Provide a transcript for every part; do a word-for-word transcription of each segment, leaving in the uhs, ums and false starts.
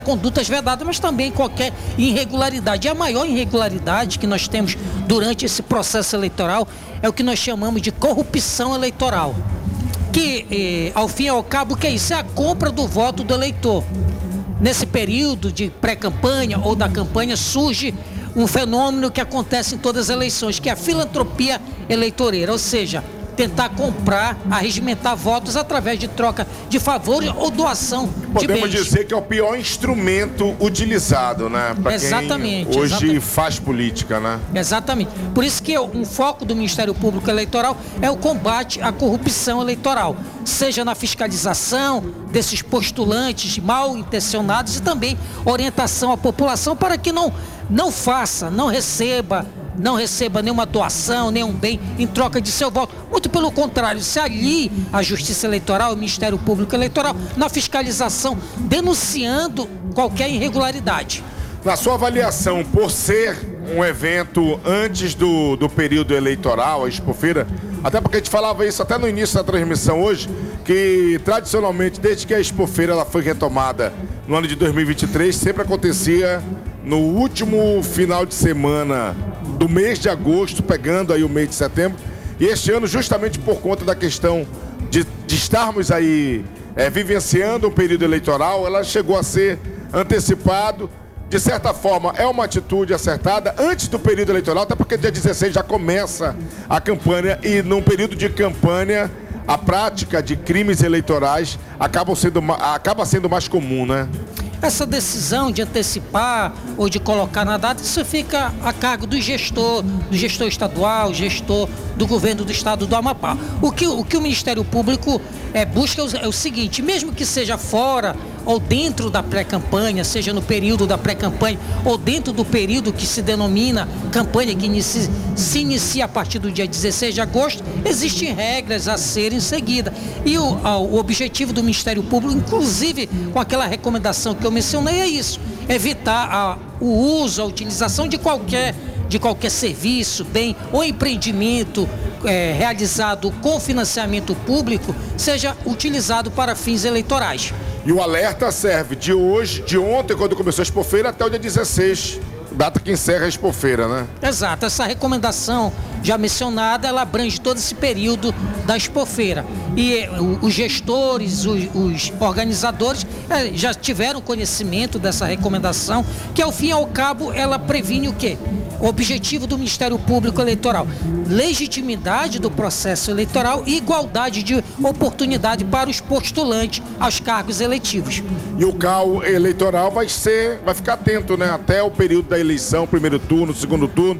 condutas vedadas, mas também qualquer irregularidade. E a maior irregularidade que nós temos durante esse processo eleitoral é o que nós chamamos de corrupção eleitoral. Que, eh, ao fim e ao cabo, o que é isso? É a compra do voto do eleitor. Nesse período de pré-campanha ou da campanha surge um fenômeno que acontece em todas as eleições, que é a filantropia eleitoreira, ou seja, tentar comprar, arregimentar votos através de troca de favores ou doação de bens. Podemos dizer que é o pior instrumento utilizado, né? Para exatamente, quem hoje exatamente. faz política, né? Exatamente. Por isso que um foco do Ministério Público Eleitoral é o combate à corrupção eleitoral, seja na fiscalização desses postulantes mal intencionados e também orientação à população para que não, não faça, não receba não receba nenhuma doação, nenhum bem em troca de seu voto. Muito pelo contrário, se alie a Justiça Eleitoral, o Ministério Público Eleitoral, na fiscalização, denunciando qualquer irregularidade. Na sua avaliação, por ser um evento antes do, do período eleitoral, a Expofeira, até porque a gente falava isso até no início da transmissão hoje, que tradicionalmente, desde que a Expofeira ela foi retomada no ano de dois mil e vinte e três, sempre acontecia no último final de semana do mês de agosto, pegando aí o mês de setembro. E este ano, justamente por conta da questão de, de estarmos aí é, vivenciando um período eleitoral, ela chegou a ser antecipado. De certa forma, é uma atitude acertada antes do período eleitoral, até porque dia dezesseis já começa a campanha e num período de campanha a prática de crimes eleitorais acaba sendo, acaba sendo mais comum, né? Essa decisão de antecipar ou de colocar na data, isso fica a cargo do gestor, do gestor estadual, gestor do governo do estado do Amapá. O que o, que o Ministério Público é, busca é o, é o seguinte, mesmo que seja fora ou dentro da pré-campanha, seja no período da pré-campanha ou dentro do período que se denomina campanha, que inicia, se inicia a partir do dia dezesseis de agosto, existem regras a serem seguidas. E o, a, o objetivo do Ministério Público, inclusive com aquela recomendação que eu mencionei, é isso, evitar a, o uso, a utilização de qualquer, de qualquer serviço, bem ou empreendimento é, realizado com financiamento público, seja utilizado para fins eleitorais. E o alerta serve de hoje, de ontem, quando começou a Expofeira, até o dia dezesseis, data que encerra a Expofeira, né? Exato, essa recomendação já mencionada, ela abrange todo esse período da Expofeira. E os gestores, os, os organizadores já tiveram conhecimento dessa recomendação, que ao fim e ao cabo ela previne o quê? O objetivo do Ministério Público Eleitoral: legitimidade do processo eleitoral e igualdade de oportunidade para os postulantes aos cargos eletivos. E o C A U eleitoral vai ser, vai ficar atento, né? Até o período da eleição, primeiro turno, segundo turno,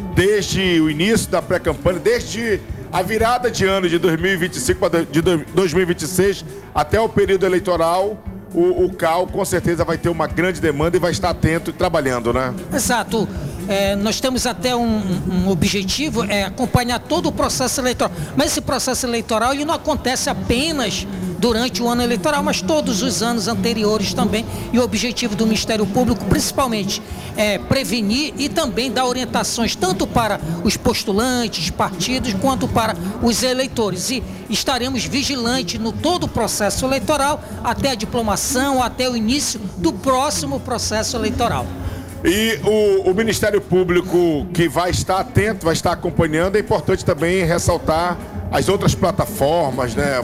desde o início da pré-campanha, desde a virada de ano de dois mil e vinte e cinco para de dois mil e vinte e seis até o período eleitoral. O, o C A U com certeza vai ter uma grande demanda e vai estar atento e trabalhando, né? Exato. É, nós temos até um, um objetivo, é acompanhar todo o processo eleitoral. Mas esse processo eleitoral ele não acontece apenas durante o ano eleitoral, mas todos os anos anteriores também. E o objetivo do Ministério Público, principalmente, é prevenir e também dar orientações tanto para os postulantes, partidos, quanto para os eleitores. E estaremos vigilantes no todo o processo eleitoral, até a diplomação, até o início do próximo processo eleitoral. E o, o Ministério Público, que vai estar atento, vai estar acompanhando, é importante também ressaltar as outras plataformas, né,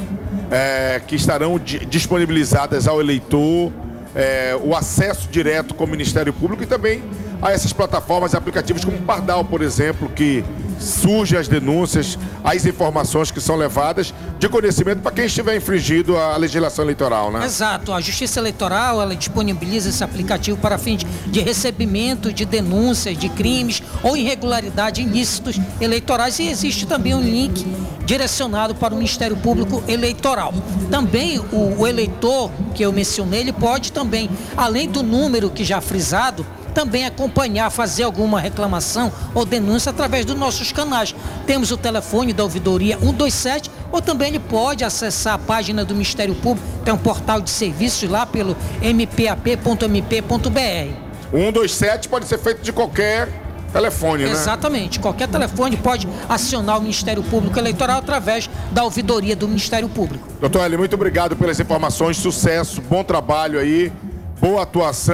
é, que estarão disponibilizadas ao eleitor, é, o acesso direto com o Ministério Público e também a essas plataformas e aplicativos como o Pardal, por exemplo, que surgem as denúncias, as informações que são levadas de conhecimento para quem estiver infringido a legislação eleitoral, né? Exato. A Justiça Eleitoral, ela disponibiliza esse aplicativo para fins de recebimento de denúncias de crimes ou irregularidade ilícitos eleitorais, e existe também um link direcionado para o Ministério Público Eleitoral. Também o, o eleitor que eu mencionei, ele pode também, além do número que já frisado, também acompanhar, fazer alguma reclamação ou denúncia através dos nossos canais. Temos o telefone da ouvidoria um dois sete, ou também ele pode acessar a página do Ministério Público, tem um portal de serviços lá pelo m p a p ponto m p ponto b r. um dois sete pode ser feito de qualquer telefone, né? Exatamente, qualquer telefone pode acionar o Ministério Público Eleitoral através da ouvidoria do Ministério Público. Doutor Hélio, muito obrigado pelas informações, sucesso, bom trabalho aí. boa atuação